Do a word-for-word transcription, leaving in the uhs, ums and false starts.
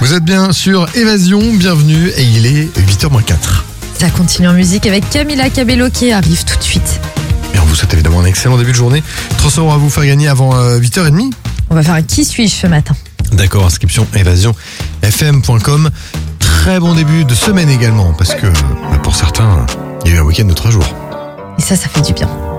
Vous êtes bien sur Évasion, bienvenue et il est huit heures moins quatre. Ça continue en musique avec Camila Cabello qui arrive tout de suite. Et on vous souhaite évidemment un excellent début de journée. trois cents euros à vous faire gagner avant euh, huit heures trente. On va faire un qui suis-je ce matin. D'accord, inscription évasion f m point com. Très bon début de semaine également parce que pour certains, il y a eu un week-end de trois jours. Et ça, ça fait du bien.